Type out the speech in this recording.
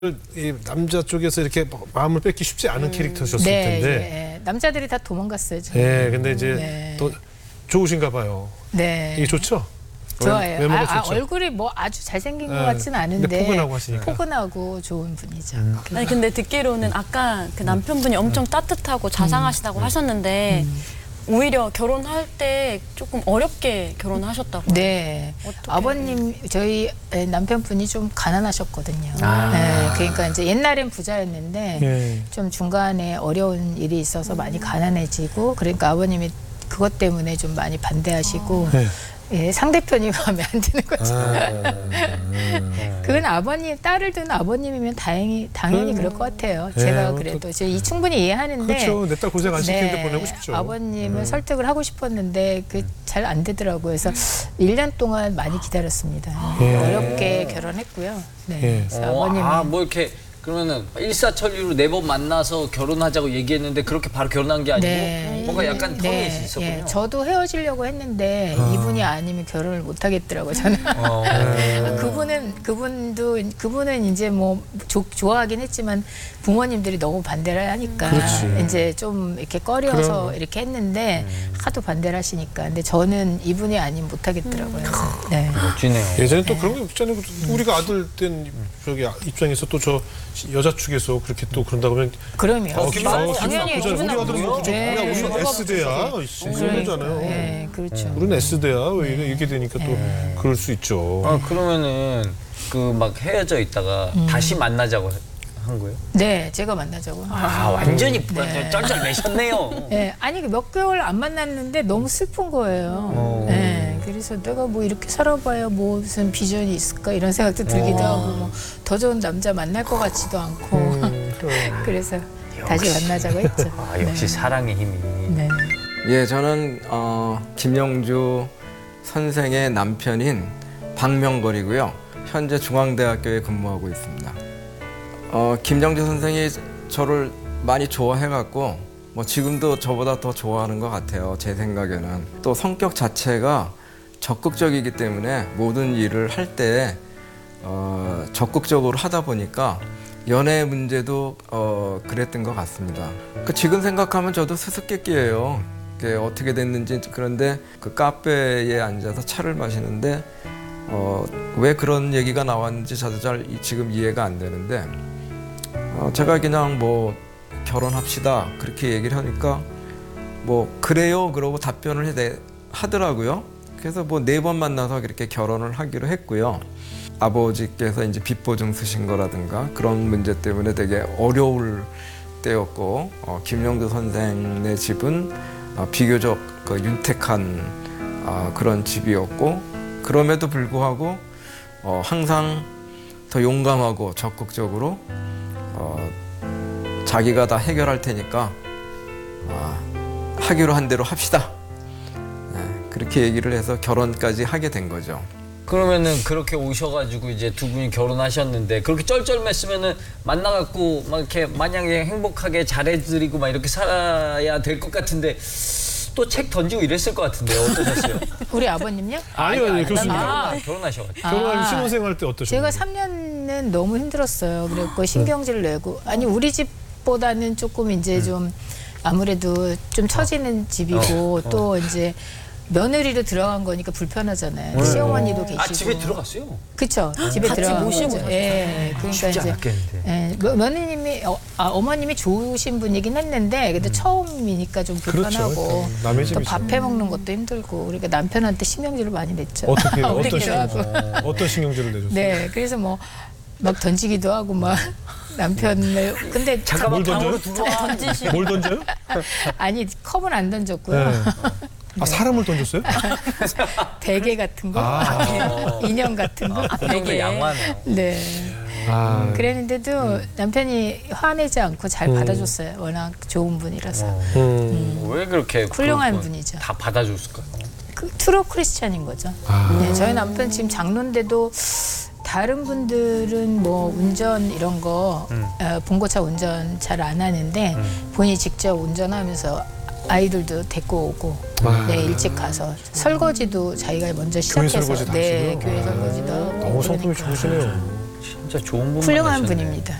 이 남자 쪽에서 이렇게 마음을 뺏기 쉽지 않은 캐릭터셨을 네, 텐데. 네. 남자들이 다 도망갔어요. 저는. 네, 근데 이제 네. 또 좋으신가 봐요. 네. 이게 좋죠? 좋아요. 외모가 좋죠? 얼굴이 뭐 아주 잘생긴 것 네. 같지는 않은데 근데 포근하고 하시니까. 포근하고 좋은 분이죠. 아니 근데 듣기로는 아까 그 남편분이 엄청 따뜻하고 자상하시다고 하셨는데 오히려 결혼할 때 조금 어렵게 결혼하셨다고. 네. 어떻게? 아버님 저희 남편분이 좀 가난하셨거든요. 네, 그러니까 이제 옛날엔 부자였는데 네. 좀 중간에 어려운 일이 있어서 많이 가난해지고 그러니까 아버님이 그것 때문에 좀 많이 반대하시고 네. 예, 상대편이 마음에 안 드는 거죠. 그건 아버님 딸을 둔 아버님이면 당연히 그럴 것 같아요. 제가 그래도 제가 충분히 이해하는데 그렇죠. 내 딸 고생 안 시키는데 네, 보내고 싶죠. 아버님은 설득을 하고 싶었는데 그 잘 안 되더라고요. 그래서 1년 동안 많이 기다렸습니다. 어렵게 결혼했고요. 네. 예. 그래서 아버님이 뭐 이렇게 그러면은 일사천리로 4번 만나서 결혼하자고 얘기했는데 그렇게 바로 결혼한 게 아니고 네. 뭔가 약간 텀이 있었군요. 예, 저도 헤어지려고 했는데 이분이 아니면 결혼을 못 하겠더라고요. 저는. 그분은 이제 뭐 좋아하긴 했지만 부모님들이 너무 반대를 하니까 그렇지. 이제 좀 이렇게 꺼려서 그럼. 이렇게 했는데 하도 반대를 하시니까 근데 저는 이분이 아니면 못 하겠더라고요. 네. 멋지네요. 예전에 또 그런 게 있잖아요. 우리가 아들 된 저기 입장에서 또 저 여자 측에서 그렇게 또 그런다 그러면 그럼요. 당연히 우리 아들은 뭐 그죠? 네. 야, 우리는 S대야. 이러잖아요. 네, 그렇죠. 우리는 S대야. 왜 이렇게 되니까 또 그럴 수 있죠. 아 그러면은 그 막 헤어져 있다가 다시 만나자고 한 거예요? 네, 제가 만나자고. 아 완전히 네. 쩔쩔 매셨네요. 네, 아니 몇 개월 안 만났는데 너무 슬픈 거예요. 네, 그래서 내가 뭐 이렇게 살아봐야 뭐 무슨 비전이 있을까 이런 생각도 들기도 하고 뭐 더 좋은 남자 만날 것 같지도 않고 그래서 다시 만나자고 했죠. 아 역시 사랑의 힘이. 네. 예, 저는 김영주 선생의 남편인 박명걸이고요. 현재 중앙대학교에 근무하고 있습니다. 김영주 선생이 저를 많이 좋아해갖고 뭐 지금도 저보다 더 좋아하는 것 같아요. 제 생각에는. 또 성격 자체가 적극적이기 때문에 모든 일을 할 때 적극적으로 하다 보니까 연애 문제도 그랬던 것 같습니다. 지금 생각하면 저도 수수께끼예요. 그게 어떻게 됐는지. 그런데 그 카페에 앉아서 차를 마시는데 왜 그런 얘기가 나왔는지 저도 잘 지금 이해가 안 되는데 제가 그냥 뭐 결혼합시다 그렇게 얘기를 하니까 뭐 그래요 그러고 답변을 하더라고요. 그래서 뭐 4번 만나서 그렇게 결혼을 하기로 했고요. 아버지께서 이제 빚보증 쓰신 거라든가 그런 문제 때문에 되게 어려울 때였고 김영주 선생의 집은 비교적 그 윤택한 그런 집이었고 그럼에도 불구하고 항상 더 용감하고 적극적으로 자기가 다 해결할 테니까 하기로 한 대로 합시다. 그렇게 얘기를 해서 결혼까지 하게 된 거죠. 그러면은 그렇게 오셔가지고 이제 두 분이 결혼하셨는데 그렇게 쩔쩔맸으면은 만나갖고 막 이렇게 마냥에 행복하게 잘해드리고 막 이렇게 살아야 될 것 같은데 또 책 던지고 이랬을 것 같은데요. 어떠셨어요? 우리 아버님요? 아니요, 교수님. 결혼하셔가지고. 결혼하신 신혼생활 때 어떠셨나요? 제가 3년은 너무 힘들었어요. 그랬고 신경질을 내고 아니 우리 집보다는 조금 이제 좀 아무래도 좀 처지는 집이고 또 이제 며느리로 들어간 거니까 불편하잖아요. 시어머니도 계시고. 아 집에 들어갔어요? 그렇죠. 집에 같이 들어간 모시고 거죠. 예, 그러니까 쉽지 이제 않았겠는데. 예, 며느님이 어머님이 좋으신 분이긴 했는데 그래도 처음이니까 좀 불편하고 그렇죠. 남의 또 집이죠. 밥 해 먹는 것도 힘들고 그러니까 남편한테 신경질을 많이 냈죠. 어떻게 우리기도 하고. 어떤 신경질을 내줬어요? 네, 그래서 뭐 막 던지기도 하고 막 남편을 근데 뭘 던져요? 뭘 던져요? 아니 컵은 안 던졌고요. 네. 사람을 던졌어요? 베개 같은 거, 인형 같은 거. 되게 양호하네요. 네. 그랬는데도 남편이 화내지 않고 잘 받아줬어요. 워낙 좋은 분이라서. 왜 그렇게 훌륭한 그걸 분이죠. 다 받아줬을까요? 트루 크리스찬인 거죠. 네, 저희 남편 지금 장로인데도 다른 분들은 뭐 운전 이런 거 봉고차 운전 잘 안 하는데 본인이 직접 운전하면서 아이들도 데리고 오고 네, 일찍 가서 설거지도 자기가 먼저 시작해서 설거지 다 네, 하시고요. 교회 설거지도 하고 너무 성품이 그러니까. 좋으시네요. 진짜 좋은 분 훌륭한 만나셨네. 분입니다.